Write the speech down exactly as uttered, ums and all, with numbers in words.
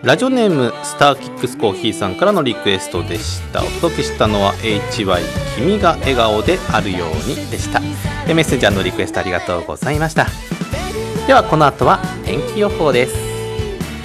ラジオネームスターキックスコーヒーさんからのリクエストでした。お届けしたのは エイチワイ 君が笑顔であるようにでした。メッセンジャーのリクエストありがとうございました。ではこの後は天気予報です。